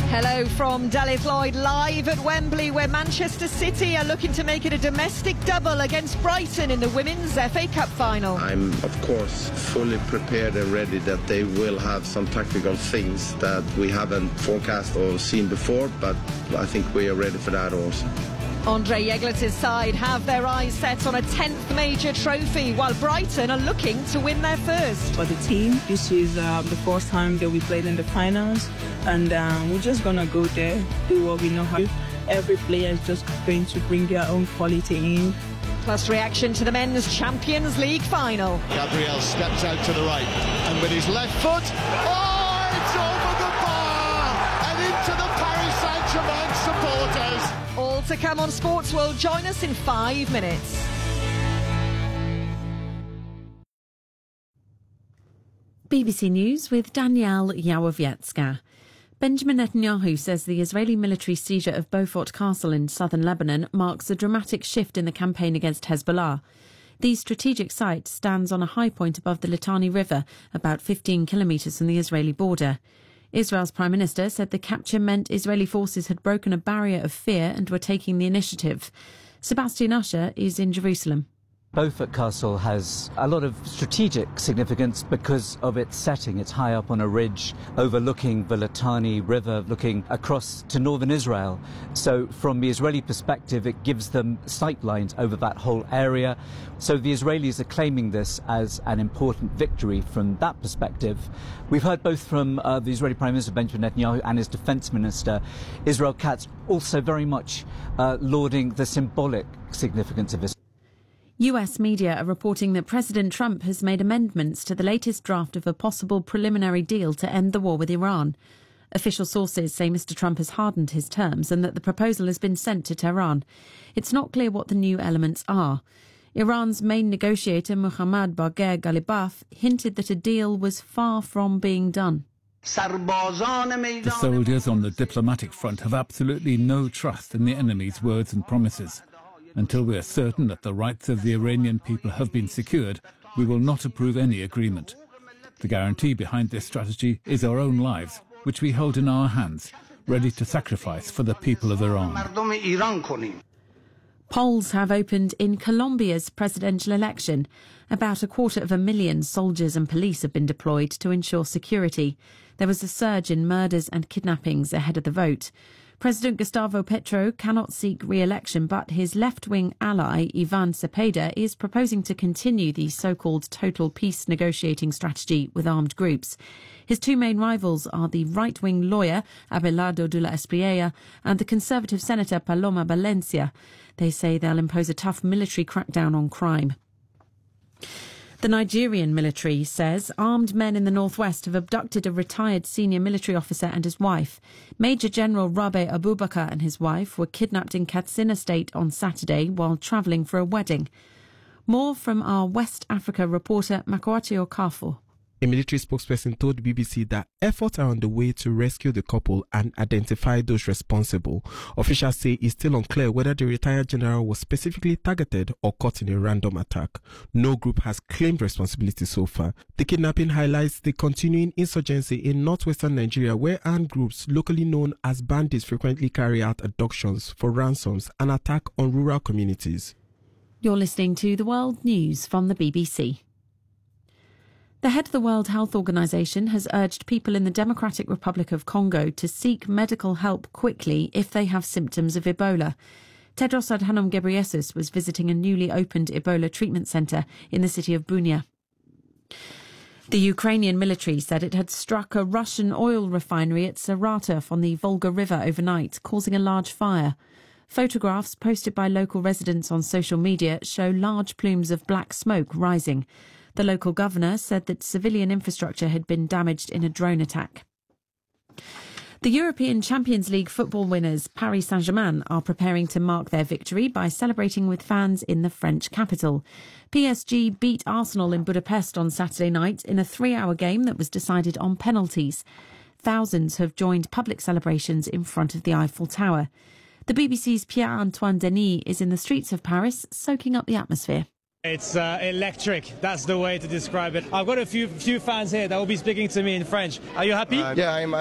Hello from Delyth Lloyd, live at Wembley, where Manchester City are looking to make it a domestic double against Brighton in the Women's FA Cup final. I'm, of course, fully prepared and ready that they will have some tactical things that we haven't forecast or seen before, but I think we are ready for that also. Andre Jeglet's side have their eyes set on a 10th major trophy, while Brighton are looking to win their first. For the team, this is the first time that we played in the finals, and we're just going to go there, do what we know how to do. Every player is just going to bring their own quality in. Plus reaction to the Men's Champions League final. Gabriel steps out to the right, and with his left foot, it's over the bar and into the Paris Saint-Germain supporters. All to come on Sports World. Join us in 5 minutes. BBC News with Danielle Yawowiecka. Benjamin Netanyahu says the Israeli military seizure of Beaufort Castle in southern Lebanon marks a dramatic shift in the campaign against Hezbollah. The strategic site stands on a high point above the Litani River, about 15 kilometres from the Israeli border. Israel's Prime Minister said the capture meant Israeli forces had broken a barrier of fear and were taking the initiative. Sebastian Usher is in Jerusalem. Beaufort Castle has a lot of strategic significance because of its setting. It's high up on a ridge overlooking the Litani River, looking across to northern Israel. So from the Israeli perspective, it gives them sight lines over that whole area. So the Israelis are claiming this as an important victory from that perspective. We've heard both from the Israeli Prime Minister Benjamin Netanyahu and his Defense Minister Israel Katz also very much lauding the symbolic significance of this. US media are reporting that President Trump has made amendments to the latest draft of a possible preliminary deal to end the war with Iran. Official sources say Mr. Trump has hardened his terms and that the proposal has been sent to Tehran. It's not clear what the new elements are. Iran's main negotiator, Mohammad Bagher Ghalibaf, hinted that a deal was far from being done. The soldiers on the diplomatic front have absolutely no trust in the enemy's words and promises. Until we are certain that the rights of the Iranian people have been secured, we will not approve any agreement. The guarantee behind this strategy is our own lives, which we hold in our hands, ready to sacrifice for the people of Iran. Polls have opened in Colombia's presidential election. About 250,000 soldiers and police have been deployed to ensure security. There was a surge in murders and kidnappings ahead of the vote. President Gustavo Petro cannot seek re-election, but his left-wing ally, Ivan Cepeda, is proposing to continue the so-called total peace negotiating strategy with armed groups. His two main rivals are the right-wing lawyer, Abelardo de la Espriella, and the conservative senator, Paloma Valencia. They say they'll impose a tough military crackdown on crime. The Nigerian military says armed men in the northwest have abducted a retired senior military officer and his wife. Major General Rabe Abubakar and his wife were kidnapped in Katsina State on Saturday while travelling for a wedding. More from our West Africa reporter Makoati Okafor. A military spokesperson told the BBC that efforts are on the way to rescue the couple and identify those responsible. Officials say it's still unclear whether the retired general was specifically targeted or caught in a random attack. No group has claimed responsibility so far. The kidnapping highlights the continuing insurgency in northwestern Nigeria, where armed groups locally known as bandits frequently carry out abductions for ransoms and attack on rural communities. You're listening to the World News from the BBC. The head of the World Health Organization has urged people in the Democratic Republic of Congo to seek medical help quickly if they have symptoms of Ebola. Tedros Adhanom Ghebreyesus was visiting a newly opened Ebola treatment centre in the city of Bunia. The Ukrainian military said it had struck a Russian oil refinery at Saratov on the Volga River overnight, causing a large fire. Photographs posted by local residents on social media show large plumes of black smoke rising. The local governor said that civilian infrastructure had been damaged in a drone attack. The European Champions League football winners Paris Saint-Germain are preparing to mark their victory by celebrating with fans in the French capital. PSG beat Arsenal in Budapest on Saturday night in a 3-hour game that was decided on penalties. Thousands have joined public celebrations in front of the Eiffel Tower. The BBC's Pierre-Antoine Denis is in the streets of Paris, soaking up the atmosphere. It's electric. That's the way to describe it. I've got a few fans here that will be speaking to me in French. Are you happy? Yeah, I'm